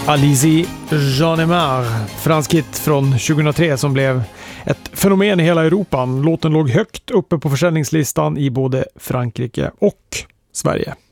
Alizée J'en ai marre, fransk hit från 2003 som blev ett fenomen i hela Europa. Låten låg högt uppe på försäljningslistan i både Frankrike och Sverige.